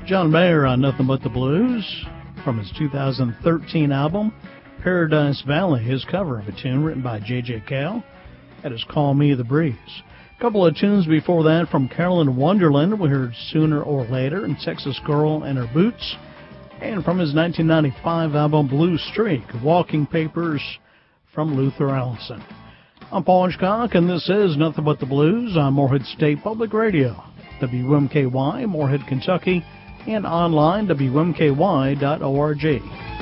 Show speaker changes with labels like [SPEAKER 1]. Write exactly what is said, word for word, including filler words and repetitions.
[SPEAKER 1] John Mayer on Nothing But the Blues from his two thousand thirteen album, Paradise Valley, his cover of a tune written by J J Cale. That is Call Me the Breeze. A couple of tunes before that from Carolyn Wonderland. We heard Sooner or Later and Texas Girl and Her Boots. And from his nineteen ninety-five album Blue Streak, Walking Papers from Luther Allison. I'm Paul Hitchcock, and this is Nothing But the Blues on Morehead State Public Radio, W M K Y, Morehead, Kentucky, and online, W M K Y dot org.